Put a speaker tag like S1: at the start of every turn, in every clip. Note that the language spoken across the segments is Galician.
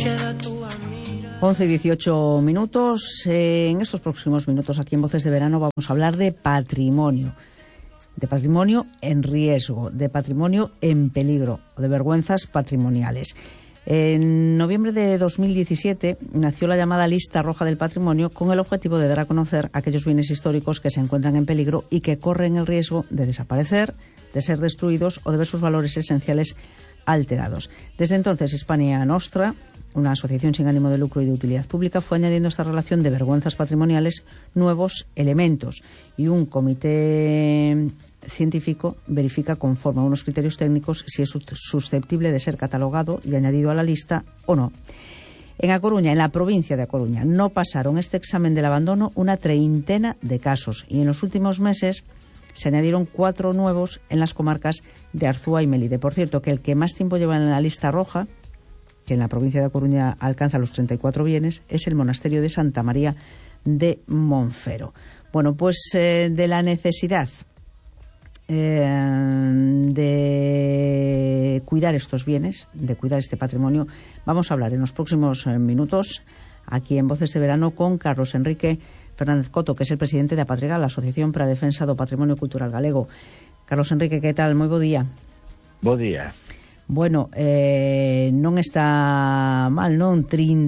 S1: 11:18 minutos. En estos próximos minutos aquí en Voces de Verano vamos a hablar de patrimonio en riesgo, de patrimonio en peligro, o de vergüenzas patrimoniales. En noviembre de 2017 nació la llamada Lista Roja del Patrimonio con el objetivo de dar a conocer aquellos bienes históricos que se encuentran en peligro y que corren el riesgo de desaparecer, de ser destruidos o de ver sus valores esenciales alterados. Desde entonces, Hispania Nostra, una asociación sin ánimo de lucro y de utilidad pública, fue añadiendo a esta relación de vergüenzas patrimoniales nuevos elementos, y un comité científico verifica conforme a unos criterios técnicos si es susceptible de ser catalogado y añadido a la lista o no. En A Coruña, en la provincia de A Coruña, no pasaron este examen del abandono una treintena de casos, y en los últimos meses se añadieron 4 nuevos en las comarcas de Arzúa y Melide. Por cierto, que el que más tiempo lleva en la lista roja, que en la provincia de A Coruña alcanza los 34 bienes, es el monasterio de Santa María de Monfero. Bueno, pues de la necesidad de cuidar estos bienes, de cuidar este patrimonio, vamos a hablar en los próximos minutos aquí en Voces de Verano con Carlos Enrique Fernández Coto, que es el presidente de Apatrigal, la Asociación para a Defensa do Patrimonio Cultural Galego. Carlos Enrique, que tal? Moi bo día.
S2: Bo día.
S1: Bueno, non está mal, non?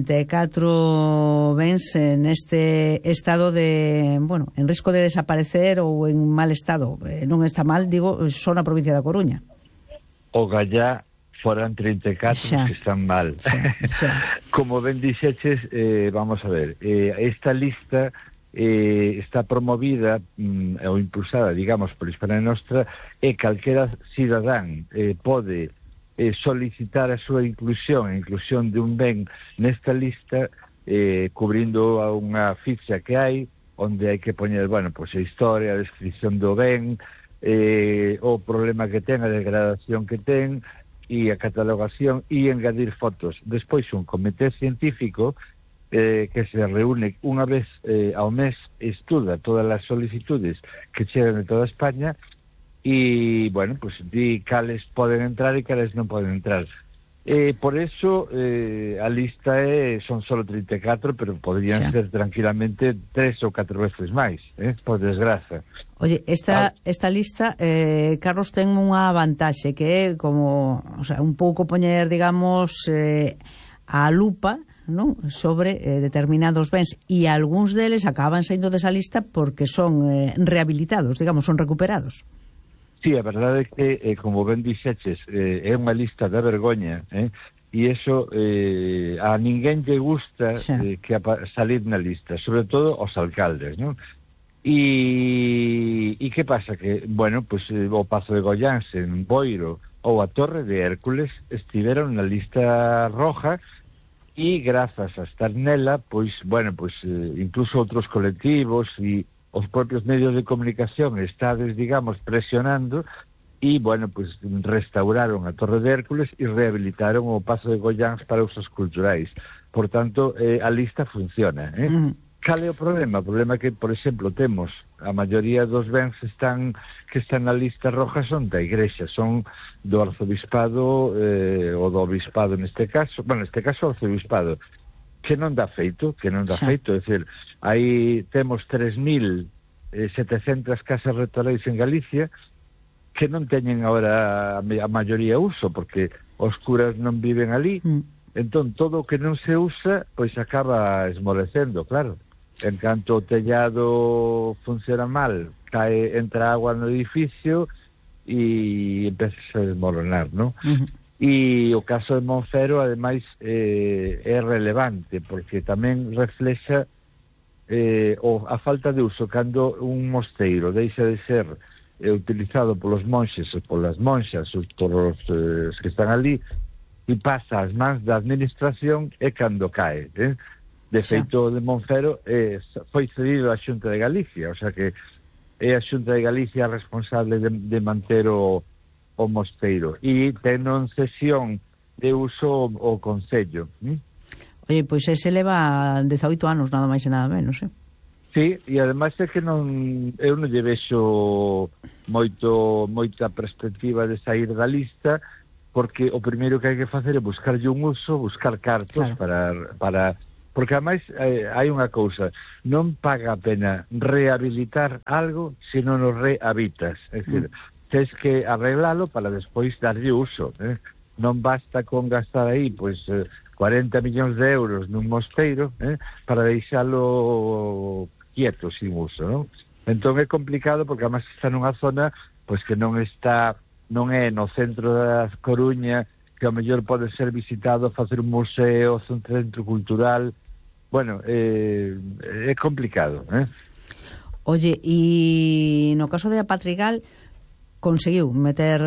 S1: 34 bens neste estado de, bueno, en risco de desaparecer ou en mal estado. Non está mal, digo, só na provincia da Coruña.
S2: O gallá foran 34 xa, que están mal. Xa. Como ben dixeches, vamos a ver, esta lista está promovida ou impulsada, digamos, por Hispania Nostra, e calquera cidadán pode solicitar a súa inclusión, a inclusión de un ben nesta lista, cubrindo a unha ficha que hai, onde hai que poñer, bueno, pues a historia, a descripción do ben, o problema que ten, a degradación que ten, e a catalogación, e engadir fotos. Despois un comité científico que se reúne unha vez ao mes, estuda todas as solicitudes que chegan de toda España, e, bueno, pues di cales poden entrar e cales non poden entrar. Por eso a lista son solo 34, pero podrían ser tranquilamente 3 ou 4 veces máis, por desgraza.
S1: Oye, esta lista, Carlos, ten unha vantaxe que é como, o sea, un pouco poñer, digamos, a lupa, non, sobre determinados bens, e algúns deles acaban saindo desa lista porque son rehabilitados, digamos, son recuperados.
S2: Sí, a verdade é que, como ben dixeches, é unha lista de vergoña, e iso a ninguén lle gusta que salir na lista, sobre todo os alcaldes, non? E que pasa? Que, bueno, pues o Pazo de Goiáns en Boiro ou a Torre de Hércules estiveron na lista roja, e grazas a estar nela, pois, bueno, pues incluso outros colectivos e os propios medios de comunicación estades, digamos, presionando, e, bueno, pues restauraron a Torre de Hércules e rehabilitaron o Pazo de Goiáns para usos culturais. Por tanto, a lista funciona. Cal é o problema? O problema é que, por exemplo, temos a maioría dos bens que están na lista roja son da Igrexa, son do arzobispado, ou do obispado neste caso, bueno, neste caso o arzobispado, que non dá feito, é dicir, aí temos 3.700 casas rectorais en Galicia que non teñen agora a maioría uso, porque os curas non viven ali, entón todo o que non se usa, pois acaba esmorecendo, claro. En canto o tellado funciona mal, entra agua no edificio e empeza a desmoronar, non? E o caso de Monfero, ademais, é relevante, porque tamén reflexa a falta de uso cando un mosteiro deixa de ser utilizado polos monxes ou polas monxas ou polos que están ali, e pasa ás mans da administración, é cando cae. De feito, de Monfero foi cedido á Xunta de Galicia, o sea que é a Xunta de Galicia responsable de manter o mosteiro, e ten en cesión de uso o Concello.
S1: Oye, pois ese leva 18 anos, nada máis e nada menos,
S2: Sí, e ademais é que eu non lle vexo moita perspectiva de sair da lista, porque o primeiro que hai que facer é buscarlle un uso, buscar cartos, claro, para porque ademais hai unha cousa, non paga a pena rehabilitar algo se non o rehabitas, é dicir, tens que arreglalo para despois darlle uso, non basta con gastar aí pois 40 millóns de euros nun mosteiro para deixalo quieto, sin uso, non? Entón é complicado porque además está nunha zona pois que non é no centro da Coruña, que ao mellor pode ser visitado, facer un museo, un centro cultural. Bueno, é complicado,
S1: Oye, e no caso de Apatrigal conseguiu meter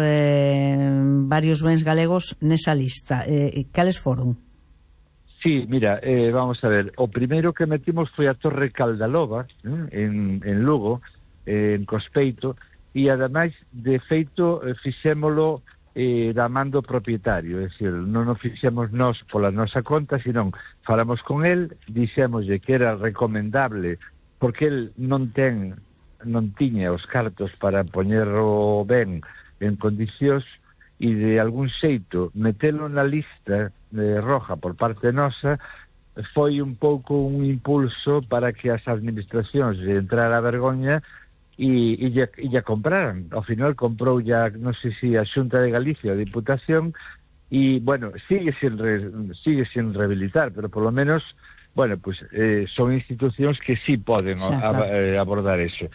S1: varios bens galegos nesa lista. Cales foron?
S2: Sí, mira, vamos a ver, o primeiro que metimos foi a Torre Caldaloba, en Lugo, en Cospeito, e ademais, de feito, fixémolo da man do propietario, é dicir, non o fixemos nós pola nosa conta, senón falamos con el, dixémoslle que era recomendable, porque el non tiña os cartos para poñerlo ben en condicións, e de algún xeito metelo na lista roja por parte nosa foi un pouco un impulso para que as administracións entrara a vergoña e ya compraran. Ao final comprou ya, non sei se a Xunta de Galicia, a Diputación, e, bueno, sigue sin rehabilitar, pero por lo menos, bueno, pues son institucións que sí poden abordar eso.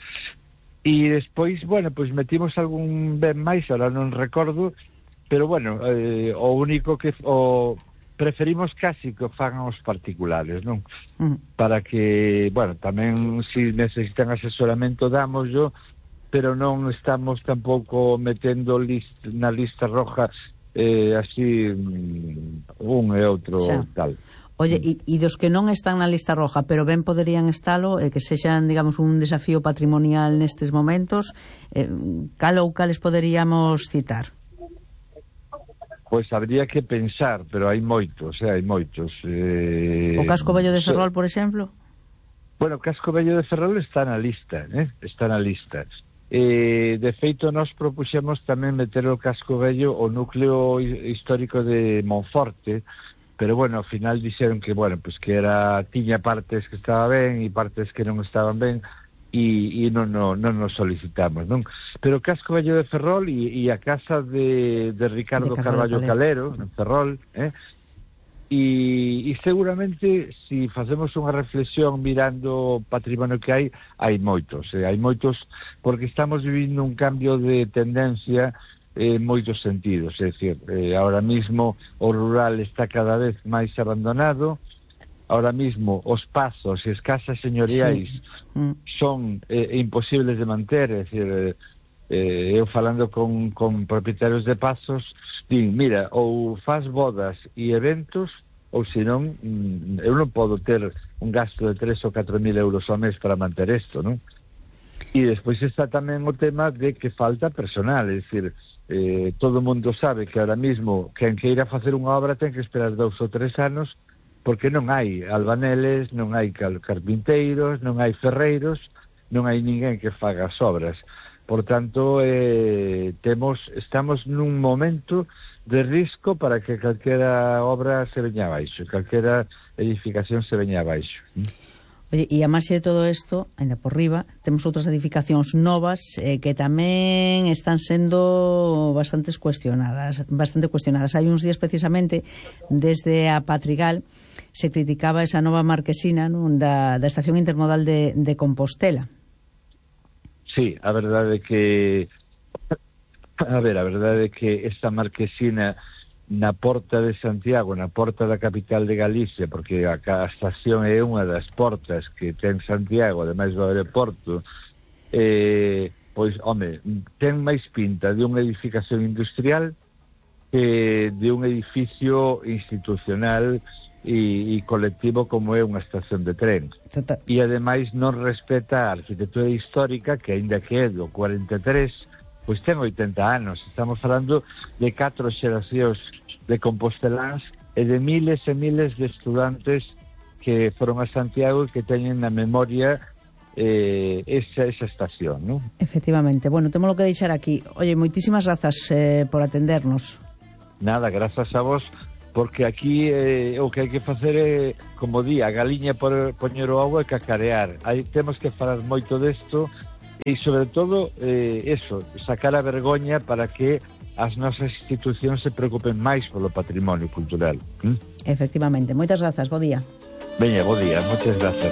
S2: E despois, bueno, pues metimos algún ben máis, ahora non recordo, pero bueno, o único que preferimos casi que o fagan os particulares, non? Para que, bueno, tamén se necesitan asesoramento dámoslo, pero non estamos tampouco metendo na lista roja así un e outro tal.
S1: Oye, e dos que non están na lista roja, pero ben poderían estalo, que sexan, digamos, un desafío patrimonial nestes momentos, cal ou cales poderíamos citar?
S2: Pois habría que pensar, pero hai moitos, hai moitos.
S1: O Casco Vello de Ferrol, por exemplo?
S2: Bueno, o Casco Vello de Ferrol está na lista, está na lista. De feito, nós propuxemos tamén meter o Casco Vello o núcleo histórico de Monforte, pero bueno, ao final dixeron que, bueno, pues que tiña partes que estaba ben e partes que non estaban ben, e non nos solicitamos, non? Pero o Casco Vello de Ferrol e a casa de Ricardo Carballo Calero en Ferrol, e seguramente se facemos unha reflexión mirando o patrimonio que hai moitos, porque estamos vivindo un cambio de tendencia en moitos sentidos, é dicir, ahora mismo o rural está cada vez máis abandonado. Ahora mismo os pazos e as casas señoriais son imposibles de manter, é dicir, eu falando con propietarios de pazos, din, mira, ou faz bodas e eventos, ou senón, eu non podo ter un gasto de 3 ou 4 mil euros ao mes para manter isto, non? E despois está tamén o tema de que falta personal, é dicir, todo o mundo sabe que ahora mismo quen queira facer unha obra ten que esperar 2 ou 3 anos, porque non hai albaneles, non hai carpinteiros, non hai ferreiros, non hai ninguén que faga as obras. Por tanto, estamos nun momento de risco para que calquera obra se veña abaixo, calquera edificación se veña abaixo.
S1: Oye, e a máis de todo isto, ainda por riba, temos outras edificacións novas que tamén están sendo bastante cuestionadas. Hai uns días precisamente desde a Patrigal se criticaba esa nova marquesina, non, da estación intermodal de Compostela.
S2: Sí, a verdade é que esta marquesina na porta de Santiago, na porta da capital de Galicia, porque a estación é unha das portas que ten Santiago, ademais do aeroporto, pois, home, ten máis pinta de unha edificación industrial que de un edificio institucional e colectivo como é unha estación de tren. E ademais non respeta a arquitectura histórica, que aínda que é do 43, pois ten 80 anos. Estamos falando de 4 xeracións de composteláns e de miles e miles de estudantes que foron a Santiago e que teñen na memoria esa estación, non?
S1: Efectivamente. Bueno, temos lo que deixar aquí. Oye, moitísimas grazas por atendernos.
S2: nada, grazas a vos, porque aquí o que hai que facer é, como di, a galiña por poñer o ovo e cacarear. Temos que falar moito desto e, sobre todo, eso, sacar a vergoña para que as nosas institucións se preocupen máis polo patrimonio cultural.
S1: Efectivamente. Moitas grazas, bo día.
S2: Veña, bo día, moitas grazas.